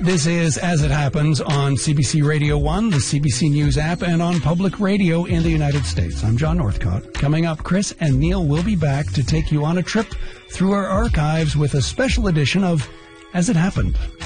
This is As It Happens on CBC Radio 1, the CBC News app, and on public radio in the United States. I'm John Northcott. Coming up, Chris and Neil will be back to take you on a trip through our archives with a special edition of As It Happened.